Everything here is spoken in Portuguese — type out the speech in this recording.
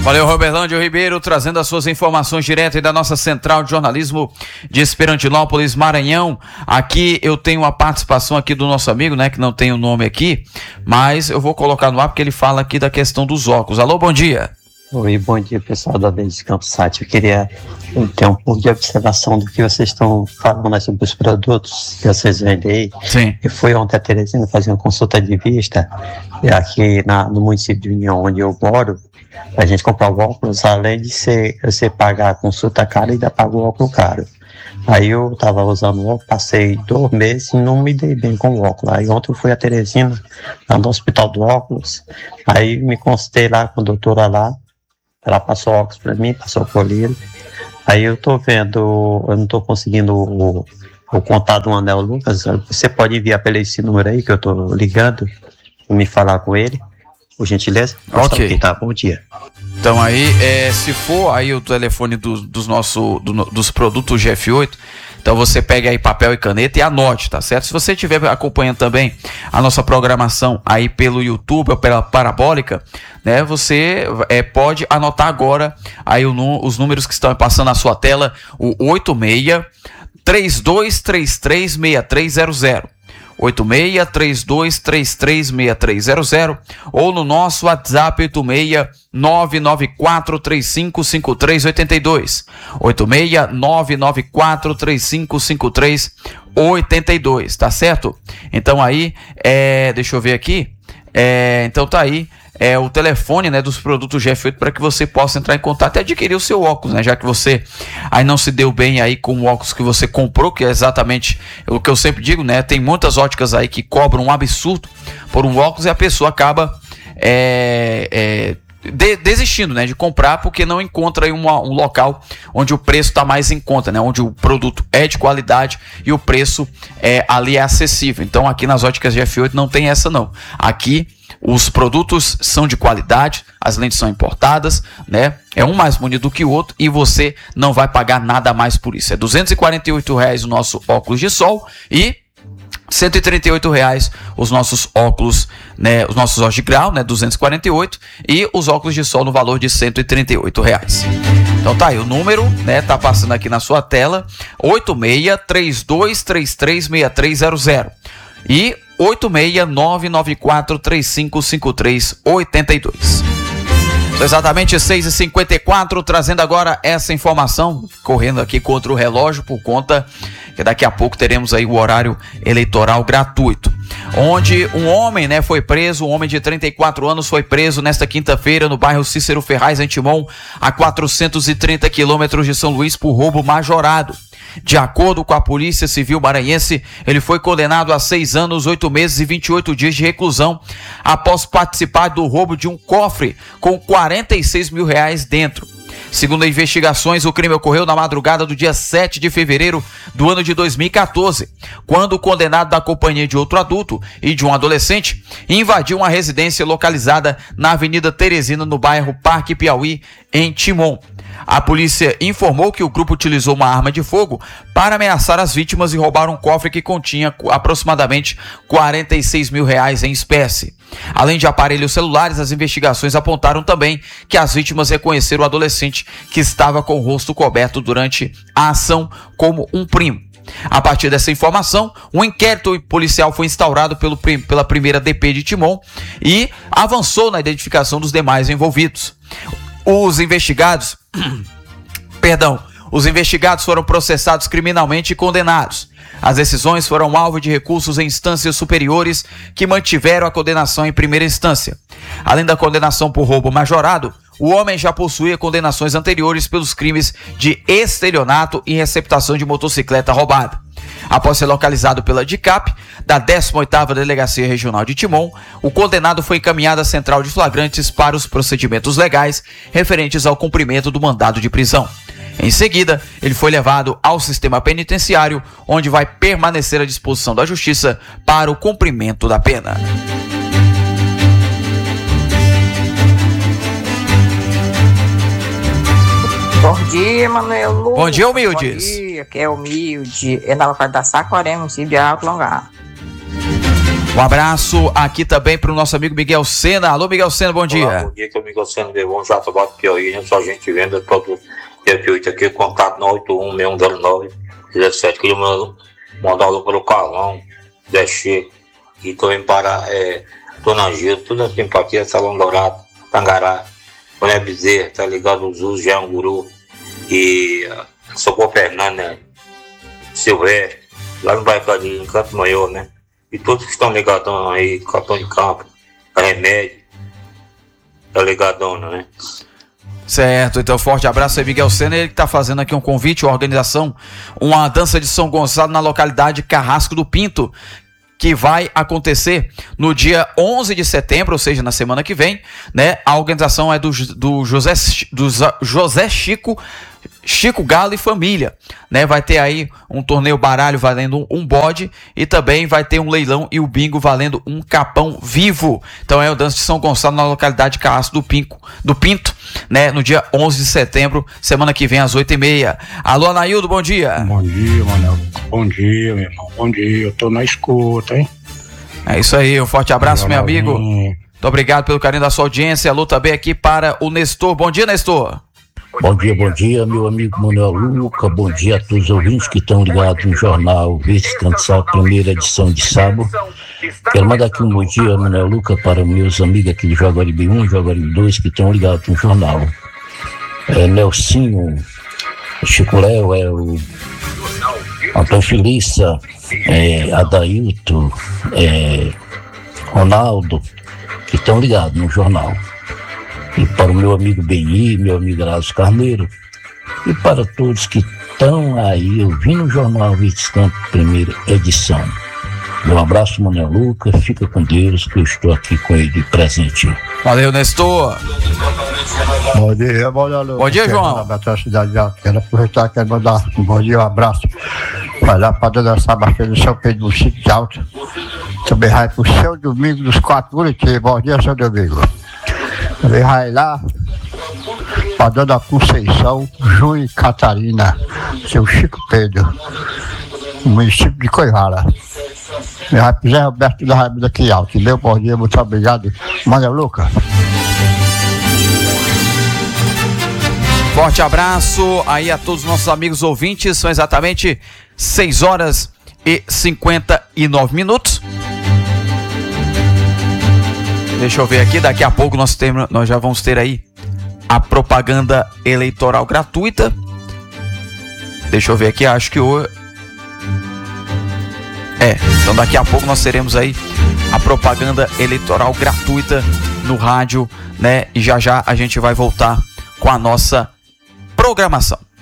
Valeu, Roberlândio Ribeiro, trazendo as suas informações direto da nossa central de jornalismo de Esperantinópolis, Maranhão. Aqui eu tenho uma participação aqui do nosso amigo, né, que não tem o nome aqui, mas eu vou colocar no ar porque ele fala aqui da questão dos óculos. Alô, bom dia. Oi, bom dia, pessoal da Desde Campos Sat. Eu queria ter um pouco de observação do que vocês estão falando sobre os produtos que vocês vendem aí. Sim. Eu fui ontem a Teresina fazer uma consulta de vista aqui no município de União, onde eu moro. A gente comprar o óculos, além de você pagar a consulta cara, ainda paga o óculos caro. Aí eu tava usando o óculos, passei 2 meses e não me dei bem com o óculos. Aí ontem eu fui a Teresina, lá no Hospital do Óculos. Aí me consultei lá com a doutora lá. Ela passou óculos para mim, passou o colírio. Aí eu tô vendo, eu não tô conseguindo o contato do Anel Lucas. Você pode enviar pelo esse número aí que eu tô ligando, me falar com ele, por gentileza? Ok. Tá, bom dia. Então aí, se for aí o telefone dos produtos GF8, então você pega aí papel e caneta e anote, tá certo? Se você estiver acompanhando também a nossa programação aí pelo YouTube ou pela Parabólica, né? Você pode anotar agora aí os números que estão passando na sua tela, o 86-3233-6300. 86-3233-6300 ou no nosso WhatsApp 86-994-3553-82 86-994-3553-82, tá certo? Então aí, deixa eu ver aqui, então tá aí o telefone, né, dos produtos GF8 para que você possa entrar em contato e adquirir o seu óculos, né, já que você aí não se deu bem aí com o óculos que você comprou, que é exatamente o que eu sempre digo, né, tem muitas óticas aí que cobram um absurdo por um óculos e a pessoa acaba desistindo, né, de comprar porque não encontra aí um local onde o preço está mais em conta, né, onde o produto é de qualidade e o preço ali é acessível. Então aqui nas óticas GF8 não tem essa não. Aqui os produtos são de qualidade, as lentes são importadas, né? É um mais bonito do que o outro e você não vai pagar nada mais por isso. É R$248 o nosso óculos de sol e R$138 os nossos óculos, né? Os nossos óculos de grau, né? 248 e os óculos de sol no valor de R$138. Então tá aí o número, né? Tá passando aqui na sua tela, 86-3233-6300 e 86-994-3553-82. São exatamente 6h54, trazendo agora essa informação, correndo aqui contra o relógio, por conta que daqui a pouco teremos aí o horário eleitoral gratuito. Onde um homem, né, foi preso, um homem de 34 anos foi preso nesta quinta-feira no bairro Cícero Ferraz, em Timon, a 430 quilômetros de São Luís, por roubo majorado. De acordo com a Polícia Civil Maranhense, ele foi condenado a 6 anos, 8 meses e 28 dias de reclusão após participar do roubo de um cofre com R$46 mil dentro. Segundo investigações, o crime ocorreu na madrugada do dia 7 de fevereiro do ano de 2014, quando o condenado, da companhia de outro adulto e de um adolescente, invadiu uma residência localizada na Avenida Teresina, no bairro Parque Piauí, em Timon. A polícia informou que o grupo utilizou uma arma de fogo para ameaçar as vítimas e roubar um cofre que continha aproximadamente R$46 mil em espécie. Além de aparelhos celulares, as investigações apontaram também que as vítimas reconheceram o adolescente que estava com o rosto coberto durante a ação como um primo. A partir dessa informação, um inquérito policial foi instaurado pela primeira DP de Timon e avançou na identificação dos demais envolvidos. Os investigados foram processados criminalmente e condenados. As decisões foram alvo de recursos em instâncias superiores que mantiveram a condenação em primeira instância. Além da condenação por roubo majorado, o homem já possuía condenações anteriores pelos crimes de estelionato e receptação de motocicleta roubada. Após ser localizado pela DICAP, da 18ª Delegacia Regional de Timon, o condenado foi encaminhado à Central de Flagrantes para os procedimentos legais referentes ao cumprimento do mandado de prisão. Em seguida, ele foi levado ao sistema penitenciário, onde vai permanecer à disposição da Justiça para o cumprimento da pena. Bom dia, Manuel. Bom dia, Humildes. Bom dia, que é Humilde. É na localidade da Saquarema, município de Alto Longar. Um abraço aqui também para o nosso amigo Miguel Sena. Alô, Miguel Sena, bom dia. Olá, bom dia, que é o Miguel Sena, meu irmão, já trabalho do Piauí, né? Só gente venda todo Piauí aqui, contato 981-6109-17. Queria mandar alô para o Carlão, Zé Che, e também para Dona Gil, toda a simpatia, Salão Dourado, Tangará, Boné Bezerra, tá ligado? Os Usos, Jean Guru, e Socorro Fernando, né? Silvestre, lá no Baicadinho, em Canto Maior, né? E todos que estão ligadão aí, Capitão de Campo, Remédio, tá ligadona, né? Certo, então forte abraço aí, Miguel Sena, ele que tá fazendo aqui um convite, uma organização, uma dança de São Gonçalo na localidade Carrasco do Pinto, que vai acontecer no dia 11 de setembro, ou seja, na semana que vem, né? A organização é do José Chico Galo e família, né? Vai ter aí um torneio baralho valendo um bode e também vai ter um leilão e o bingo valendo um capão vivo. Então é o Dança de São Gonçalo na localidade Carrasco do Pinto, né? No dia 11 de setembro, semana que vem às 8h30. Alô, Anaildo, bom dia. Bom dia, Manel. Bom dia, meu irmão. Bom dia, eu tô na escuta, hein? É isso aí, um forte abraço, meu amigo. Muito obrigado pelo carinho da sua audiência. Alô também aqui para o Nestor. Bom dia, Nestor. Bom dia, meu amigo Manuel Luca. Bom dia a todos os ouvintes que estão ligados no jornal Verde Cansal, primeira edição de sábado. Quero mandar aqui um bom dia, Manuel Luca, para meus amigos aqui de Jaguaribe 1 e Jaguaribe 2 que estão ligados no jornal. Nelsinho, Chico Léo, o Antônio Felícia, Adailton, Ronaldo, que estão ligados no jornal. E para o meu amigo Beni, meu amigo Erasmo Carneiro, e para todos que estão aí ouvindo o Jornal Viscampo, primeira edição. Meu abraço, Manuel Lucas, fica com Deus, que eu estou aqui com ele presente. Valeu, Nestor. Bom dia, Manuel Lucas. Bom dia, João. Quero aproveitar, quero mandar um bom dia, um abraço. Vai lá para a dona Sebastião do São Pedro do Sítio de Alto. Também vai para o seu Domingo dos 4 Curitiba. Bom dia, seu Domingo. Também vai lá para a dona Conceição, Ju e Catarina, seu Chico Pedro, no município de Coivara. Vai para o Zé Roberto da Raiva daqui alto. Meu bom dia, muito obrigado. Manuel Lucas. Forte abraço aí a todos os nossos amigos ouvintes. São exatamente 6h59. Deixa eu ver aqui, daqui a pouco nós já vamos ter aí a propaganda eleitoral gratuita. Deixa eu ver aqui, acho que então daqui a pouco nós teremos aí a propaganda eleitoral gratuita no rádio, né? E já a gente vai voltar com a nossa programação.